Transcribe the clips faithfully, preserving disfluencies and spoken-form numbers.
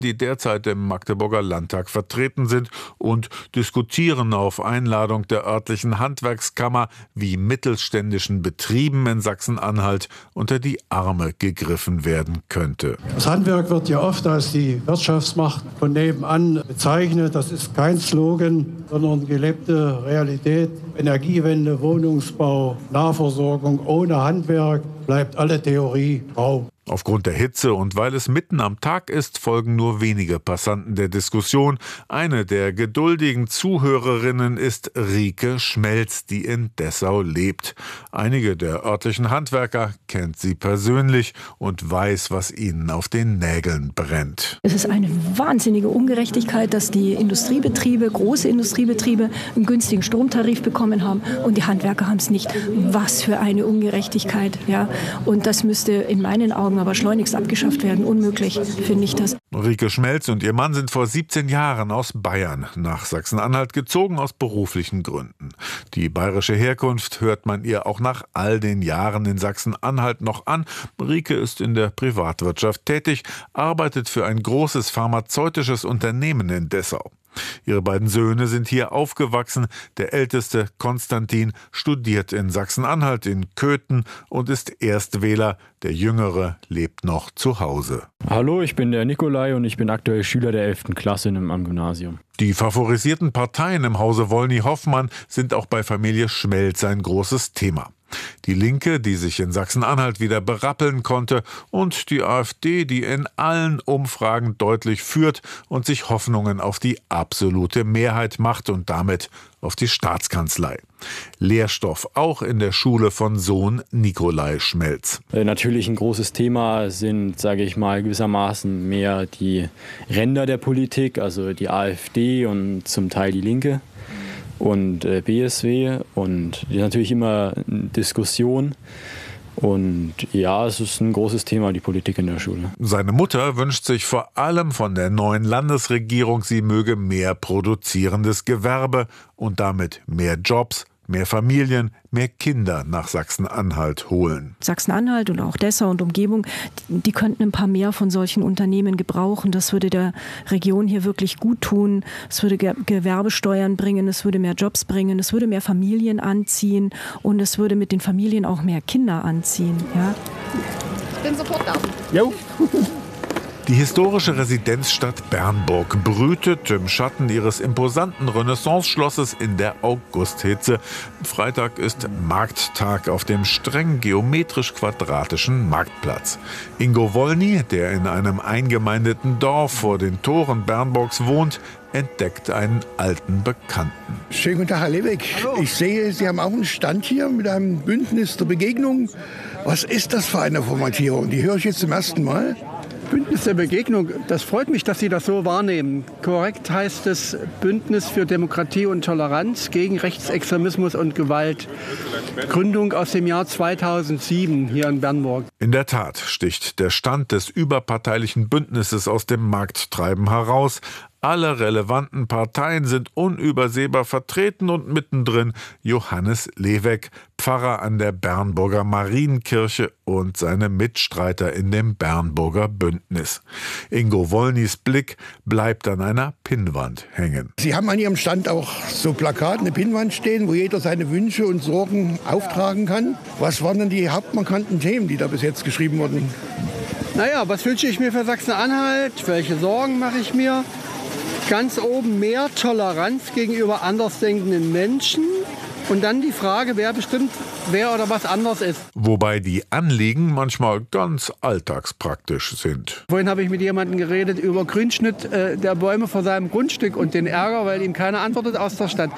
die derzeit im Magdeburger Landtag vertreten sind und diskutieren auf Einladung der örtlichen Handwerkskammer, wie mittelständischen Betrieben in Sachsen-Anhalt unter die Arme gegriffen werden könnte. Das Handwerk wird ja oft als die Wirtschaftsmacht von nebenan bezeichnet. Das ist kein Slogan, sondern gelebte Realität. Energiewende, Wohnungsbau, Nahversorgung. Ohne Handwerk bleibt alle Theorie Raum. Aufgrund der Hitze und weil es mitten am Tag ist, folgen nur wenige Passanten der Diskussion. Eine der geduldigen Zuhörerinnen ist Rike Schmelz, die in Dessau lebt. Einige der örtlichen Handwerker kennt sie persönlich und weiß, was ihnen auf den Nägeln brennt. Es ist eine wahnsinnige Ungerechtigkeit, dass die Industriebetriebe, große Industriebetriebe, einen günstigen Stromtarif bekommen haben und die Handwerker haben es nicht. Was für eine Ungerechtigkeit, ja. Und das müsste in meinen Augen aber schleunigst abgeschafft werden. Unmöglich, finde ich das. Rike Schmelz und ihr Mann sind vor siebzehn Jahren aus Bayern nach Sachsen-Anhalt gezogen, aus beruflichen Gründen. Die bayerische Herkunft hört man ihr auch nach all den Jahren in Sachsen-Anhalt noch an. Rike ist in der Privatwirtschaft tätig, arbeitet für ein großes pharmazeutisches Unternehmen in Dessau. Ihre beiden Söhne sind hier aufgewachsen. Der älteste, Konstantin, studiert in Sachsen-Anhalt in Köthen und ist Erstwähler. Der jüngere lebt noch zu Hause. Hallo, ich bin der Nikolai und ich bin aktuell Schüler der elften Klasse am Gymnasium. Die favorisierten Parteien im Hause Wollny-Hoffmann sind auch bei Familie Schmelz ein großes Thema. Die Linke, die sich in Sachsen-Anhalt wieder berappeln konnte, und die AfD, die in allen Umfragen deutlich führt und sich Hoffnungen auf die absolute Mehrheit macht und damit auf die Staatskanzlei. Lehrstoff auch in der Schule von Sohn Nikolai Schmelz. Natürlich ein großes Thema sind, sage ich mal, gewissermaßen mehr die Ränder der Politik, also die AfD und zum Teil die Linke. Und äh, B S W und natürlich immer Diskussion. Und ja, es ist ein großes Thema, die Politik in der Schule. Seine Mutter wünscht sich vor allem von der neuen Landesregierung, sie möge mehr produzierendes Gewerbe und damit mehr Jobs, mehr Familien, mehr Kinder nach Sachsen-Anhalt holen. Sachsen-Anhalt und auch Dessau und Umgebung, die könnten ein paar mehr von solchen Unternehmen gebrauchen. Das würde der Region hier wirklich gut tun. Es würde Gewerbesteuern bringen, es würde mehr Jobs bringen, es würde mehr Familien anziehen und es würde mit den Familien auch mehr Kinder anziehen. Ja? Ich bin sofort da. Jo. Die historische Residenzstadt Bernburg brütet im Schatten ihres imposanten Renaissance-Schlosses in der Augusthitze. Freitag ist Markttag auf dem streng geometrisch-quadratischen Marktplatz. Ingo Wollny, der in einem eingemeindeten Dorf vor den Toren Bernburgs wohnt, entdeckt einen alten Bekannten. Schönen guten Tag, Herr Lebeck. Hallo. Ich sehe, Sie haben auch einen Stand hier mit einem Bündnis der Begegnung. Was ist das für eine Formatierung? Die höre ich jetzt zum ersten Mal. Bündnis der Begegnung, das freut mich, dass Sie das so wahrnehmen. Korrekt heißt es Bündnis für Demokratie und Toleranz gegen Rechtsextremismus und Gewalt. Gründung aus dem Jahr zweitausendsieben hier in Bernburg. In der Tat sticht der Stand des überparteilichen Bündnisses aus dem Markttreiben heraus. Alle relevanten Parteien sind unübersehbar vertreten und mittendrin Johannes Leweck, Pfarrer an der Bernburger Marienkirche und seine Mitstreiter in dem Bernburger Bündnis. Ingo Wollnys Blick bleibt an einer Pinnwand hängen. Sie haben an Ihrem Stand auch so Plakate, eine Pinnwand stehen, wo jeder seine Wünsche und Sorgen auftragen kann. Was waren denn die hauptmarkanten Themen, die da bis jetzt geschrieben wurden? Naja, was wünsche ich mir für Sachsen-Anhalt? Welche Sorgen mache ich mir? Ganz oben mehr Toleranz gegenüber andersdenkenden Menschen. Und dann die Frage, wer bestimmt, wer oder was anders ist. Wobei die Anliegen manchmal ganz alltagspraktisch sind. Vorhin habe ich mit jemandem geredet über Grünschnitt äh, der Bäume vor seinem Grundstück und den Ärger, weil ihm keiner antwortet aus der Stadt.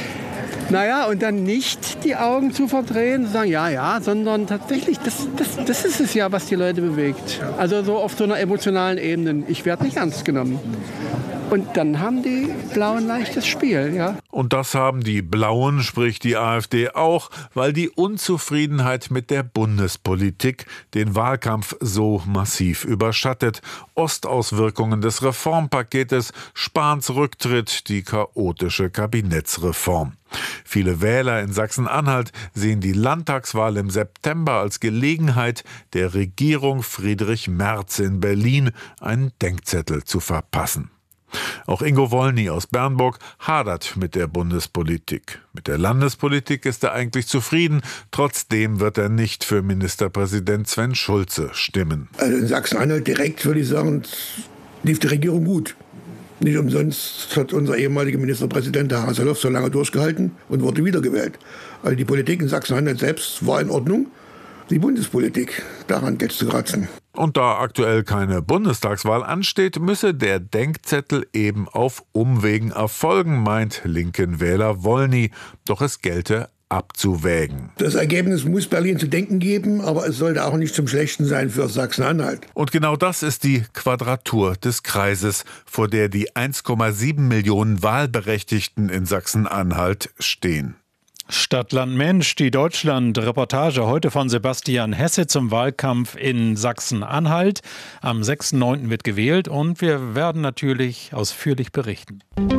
Naja, und dann nicht die Augen zu verdrehen, zu sagen, ja, ja, sondern tatsächlich, das, das, das ist es ja, was die Leute bewegt. Also so auf so einer emotionalen Ebene. Ich werde nicht ernst genommen. Und dann haben die Blauen leichtes Spiel, ja. Und das haben die Blauen, sprich die AfD, auch, weil die Unzufriedenheit mit der Bundespolitik den Wahlkampf so massiv überschattet. Ostauswirkungen des Reformpaketes, Spahns Rücktritt, die chaotische Kabinettsreform. Viele Wähler in Sachsen-Anhalt sehen die Landtagswahl im September als Gelegenheit, der Regierung Friedrich Merz in Berlin einen Denkzettel zu verpassen. Auch Ingo Wollny aus Bernburg hadert mit der Bundespolitik. Mit der Landespolitik ist er eigentlich zufrieden. Trotzdem wird er nicht für Ministerpräsident Sven Schulze stimmen. Also in Sachsen-Anhalt direkt würde ich sagen, lief die Regierung gut. Nicht umsonst hat unser ehemaliger Ministerpräsident, Herr Haseloff, so lange durchgehalten und wurde wiedergewählt. Also die Politik in Sachsen-Anhalt selbst war in Ordnung. Die Bundespolitik, daran geht's zu kratzen. Und da aktuell keine Bundestagswahl ansteht, müsse der Denkzettel eben auf Umwegen erfolgen, meint linken Wähler Wollny. Doch es gelte abzuwägen. Das Ergebnis muss Berlin zu denken geben, aber es sollte auch nicht zum Schlechten sein für Sachsen-Anhalt. Und genau das ist die Quadratur des Kreises, vor der die eins Komma sieben Millionen Wahlberechtigten in Sachsen-Anhalt stehen. Stadt, Land, Mensch, die Deutschland-Reportage heute von Sebastian Hesse zum Wahlkampf in Sachsen-Anhalt. Am sechsten neunten wird gewählt und wir werden natürlich ausführlich berichten.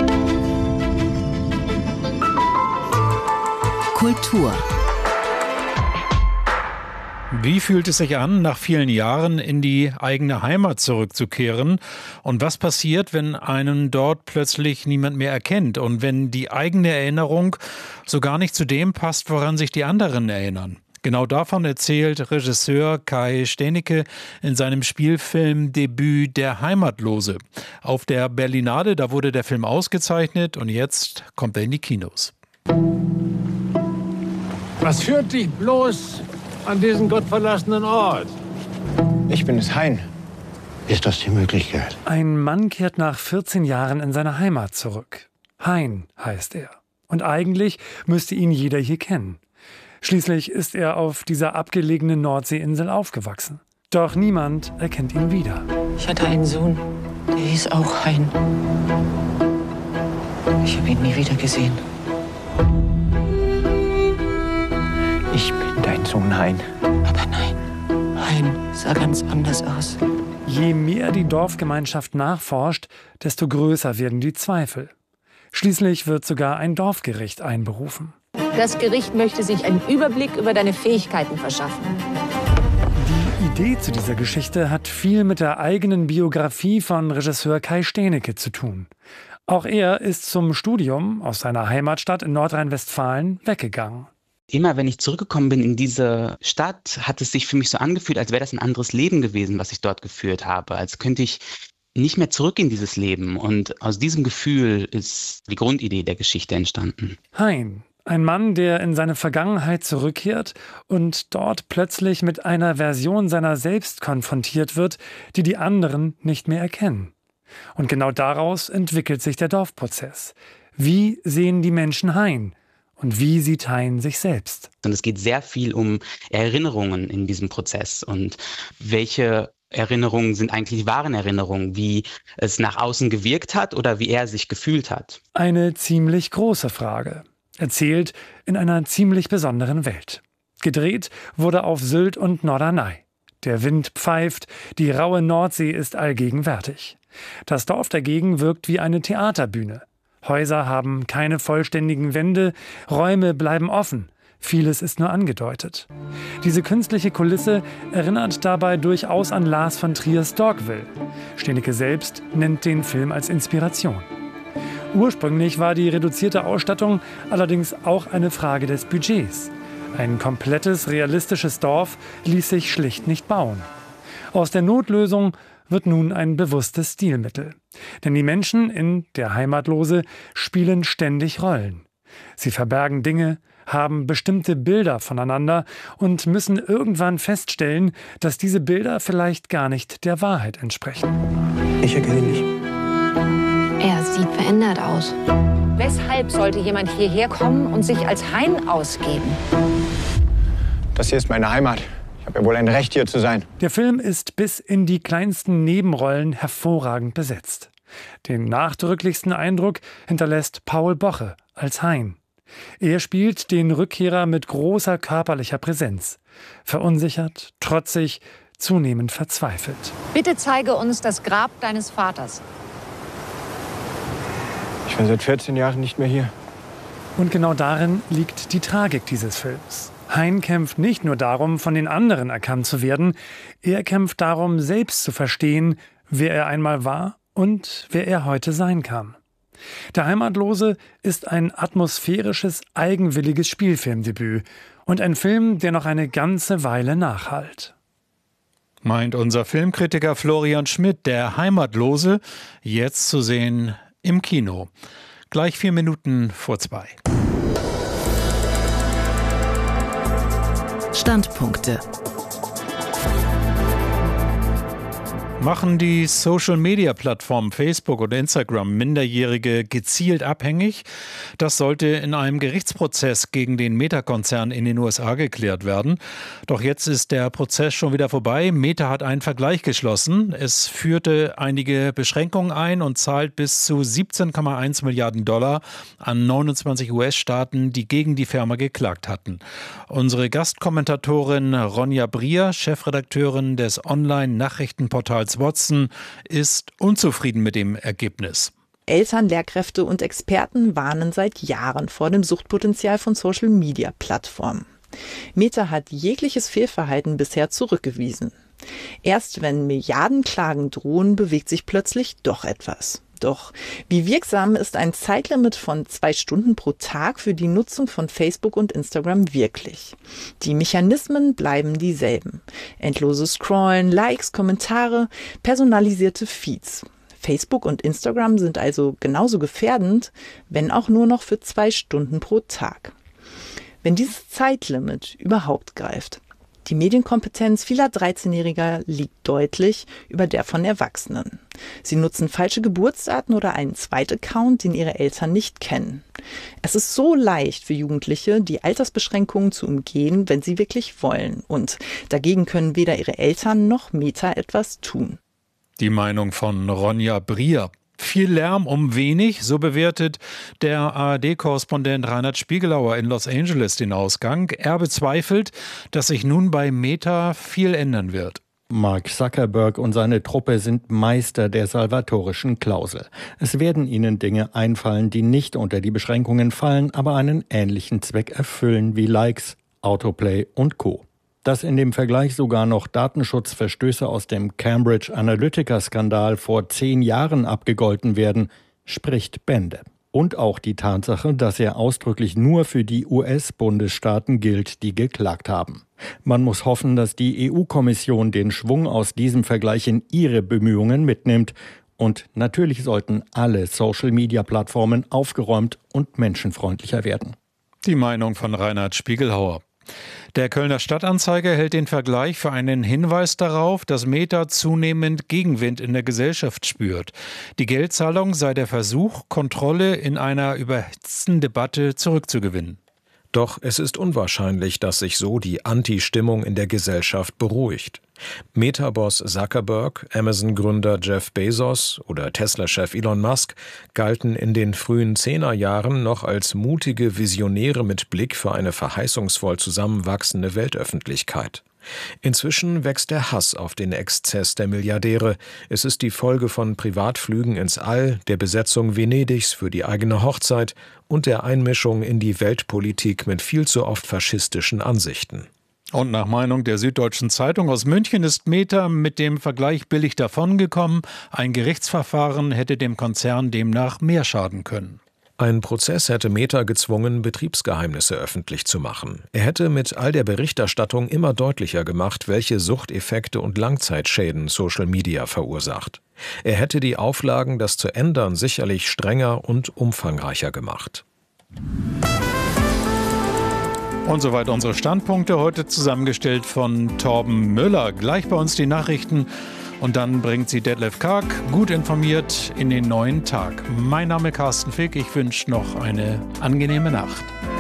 Kultur. Wie fühlt es sich an, nach vielen Jahren in die eigene Heimat zurückzukehren? Und was passiert, wenn einen dort plötzlich niemand mehr erkennt und wenn die eigene Erinnerung so gar nicht zu dem passt, woran sich die anderen erinnern? Genau davon erzählt Regisseur Kai Steenicke in seinem Spielfilmdebüt Der Heimatlose. Auf der Berlinale, da wurde der Film ausgezeichnet und jetzt kommt er in die Kinos. Was führt dich bloß an diesen gottverlassenen Ort? Ich bin es, Hein. Ist das die Möglichkeit? Ein Mann kehrt nach vierzehn Jahren in seine Heimat zurück. Hein heißt er. Und eigentlich müsste ihn jeder hier kennen. Schließlich ist er auf dieser abgelegenen Nordseeinsel aufgewachsen. Doch niemand erkennt ihn wieder. Ich hatte einen Sohn, der hieß auch Hein. Ich habe ihn nie wieder gesehen. Ich bin dein Sohn, Hein. Aber nein, Hein sah ganz anders aus. Je mehr die Dorfgemeinschaft nachforscht, desto größer werden die Zweifel. Schließlich wird sogar ein Dorfgericht einberufen. Das Gericht möchte sich einen Überblick über deine Fähigkeiten verschaffen. Die Idee zu dieser Geschichte hat viel mit der eigenen Biografie von Regisseur Kai Steenicke zu tun. Auch er ist zum Studium aus seiner Heimatstadt in Nordrhein-Westfalen weggegangen. Immer wenn ich zurückgekommen bin in diese Stadt, hat es sich für mich so angefühlt, als wäre das ein anderes Leben gewesen, was ich dort geführt habe. Als könnte ich nicht mehr zurück in dieses Leben. Und aus diesem Gefühl ist die Grundidee der Geschichte entstanden. Hein, ein Mann, der in seine Vergangenheit zurückkehrt und dort plötzlich mit einer Version seiner selbst konfrontiert wird, die die anderen nicht mehr erkennen. Und genau daraus entwickelt sich der Dorfprozess. Wie sehen die Menschen Hein? Und wie sieht Hein sich selbst? Und es geht sehr viel um Erinnerungen in diesem Prozess. Und welche Erinnerungen sind eigentlich die wahren Erinnerungen? Wie es nach außen gewirkt hat oder wie er sich gefühlt hat? Eine ziemlich große Frage. Erzählt in einer ziemlich besonderen Welt. Gedreht wurde auf Sylt und Norderney. Der Wind pfeift, die raue Nordsee ist allgegenwärtig. Das Dorf dagegen wirkt wie eine Theaterbühne. Häuser haben keine vollständigen Wände, Räume bleiben offen. Vieles ist nur angedeutet. Diese künstliche Kulisse erinnert dabei durchaus an Lars von Triers Dogville. Steenicke selbst nennt den Film als Inspiration. Ursprünglich war die reduzierte Ausstattung allerdings auch eine Frage des Budgets. Ein komplettes, realistisches Dorf ließ sich schlicht nicht bauen. Aus der Notlösung wird nun ein bewusstes Stilmittel. Denn die Menschen in Der Heimatlose spielen ständig Rollen. Sie verbergen Dinge, haben bestimmte Bilder voneinander und müssen irgendwann feststellen, dass diese Bilder vielleicht gar nicht der Wahrheit entsprechen. Ich erkenne ihn nicht. Er sieht verändert aus. Weshalb sollte jemand hierher kommen und sich als Hein ausgeben? Das hier ist meine Heimat. Ich habe ja wohl ein Recht, hier zu sein. Der Film ist bis in die kleinsten Nebenrollen hervorragend besetzt. Den nachdrücklichsten Eindruck hinterlässt Paul Boche als Hein. Er spielt den Rückkehrer mit großer körperlicher Präsenz. Verunsichert, trotzig, zunehmend verzweifelt. Bitte zeige uns das Grab deines Vaters. Ich bin seit vierzehn Jahren nicht mehr hier. Und genau darin liegt die Tragik dieses Films. Hein kämpft nicht nur darum, von den anderen erkannt zu werden, er kämpft darum, selbst zu verstehen, wer er einmal war und wer er heute sein kann. Der Heimatlose ist ein atmosphärisches, eigenwilliges Spielfilmdebüt und ein Film, der noch eine ganze Weile nachhallt. Meint unser Filmkritiker Florian Schmidt, der Heimatlose, jetzt zu sehen im Kino. Gleich vier Minuten vor zwei. Standpunkte. Machen die Social-Media-Plattformen Facebook und Instagram Minderjährige gezielt abhängig? Das sollte in einem Gerichtsprozess gegen den Meta-Konzern in den U S A geklärt werden. Doch jetzt ist der Prozess schon wieder vorbei. Meta hat einen Vergleich geschlossen. Es führte einige Beschränkungen ein und zahlt bis zu siebzehn Komma eins Milliarden Dollar an neunundzwanzig U S-Staaten, die gegen die Firma geklagt hatten. Unsere Gastkommentatorin Ronja Brier, Chefredakteurin des Online-Nachrichtenportals Watson, ist unzufrieden mit dem Ergebnis. Eltern, Lehrkräfte und Experten warnen seit Jahren vor dem Suchtpotenzial von Social-Media-Plattformen. Meta hat jegliches Fehlverhalten bisher zurückgewiesen. Erst wenn Milliardenklagen drohen, bewegt sich plötzlich doch etwas. Doch wie wirksam ist ein Zeitlimit von zwei Stunden pro Tag für die Nutzung von Facebook und Instagram wirklich? Die Mechanismen bleiben dieselben. Endloses Scrollen, Likes, Kommentare, personalisierte Feeds. Facebook und Instagram sind also genauso gefährdend, wenn auch nur noch für zwei Stunden pro Tag. Wenn dieses Zeitlimit überhaupt greift. Die Medienkompetenz vieler dreizehnjähriger liegt deutlich über der von Erwachsenen. Sie nutzen falsche Geburtsdaten oder einen Zweitaccount, den ihre Eltern nicht kennen. Es ist so leicht für Jugendliche, die Altersbeschränkungen zu umgehen, wenn sie wirklich wollen. Und dagegen können weder ihre Eltern noch Meta etwas tun. Die Meinung von Ronja Brier. Viel Lärm um wenig, so bewertet der A R D-Korrespondent Reinhard Spiegelauer in Los Angeles den Ausgang. Er bezweifelt, dass sich nun bei Meta viel ändern wird. Mark Zuckerberg und seine Truppe sind Meister der salvatorischen Klausel. Es werden ihnen Dinge einfallen, die nicht unter die Beschränkungen fallen, aber einen ähnlichen Zweck erfüllen wie Likes, Autoplay und Co. Dass in dem Vergleich sogar noch Datenschutzverstöße aus dem Cambridge Analytica-Skandal vor zehn Jahren abgegolten werden, spricht Bände. Und auch die Tatsache, dass er ausdrücklich nur für die U S-Bundesstaaten gilt, die geklagt haben. Man muss hoffen, dass die E U-Kommission den Schwung aus diesem Vergleich in ihre Bemühungen mitnimmt. Und natürlich sollten alle Social-Media-Plattformen aufgeräumt und menschenfreundlicher werden. Die Meinung von Reinhard Spiegelhauer. Der Kölner Stadtanzeiger hält den Vergleich für einen Hinweis darauf, dass Meta zunehmend Gegenwind in der Gesellschaft spürt. Die Geldzahlung sei der Versuch, Kontrolle in einer überhitzten Debatte zurückzugewinnen. Doch es ist unwahrscheinlich, dass sich so die Anti-Stimmung in der Gesellschaft beruhigt. Meta-Boss Zuckerberg, Amazon-Gründer Jeff Bezos oder Tesla-Chef Elon Musk galten in den frühen Zehnerjahren noch als mutige Visionäre mit Blick für eine verheißungsvoll zusammenwachsende Weltöffentlichkeit. Inzwischen wächst der Hass auf den Exzess der Milliardäre. Es ist die Folge von Privatflügen ins All, der Besetzung Venedigs für die eigene Hochzeit und der Einmischung in die Weltpolitik mit viel zu oft faschistischen Ansichten. Und nach Meinung der Süddeutschen Zeitung aus München ist Meta mit dem Vergleich billig davongekommen. Ein Gerichtsverfahren hätte dem Konzern demnach mehr schaden können. Ein Prozess hätte Meta gezwungen, Betriebsgeheimnisse öffentlich zu machen. Er hätte mit all der Berichterstattung immer deutlicher gemacht, welche Suchteffekte und Langzeitschäden Social Media verursacht. Er hätte die Auflagen, das zu ändern, sicherlich strenger und umfangreicher gemacht. Und soweit unsere Standpunkte, heute zusammengestellt von Torben Müller. Gleich bei uns die Nachrichten und dann bringt sie Detlef Karg gut informiert in den neuen Tag. Mein Name ist Carsten Fick, ich wünsche noch eine angenehme Nacht.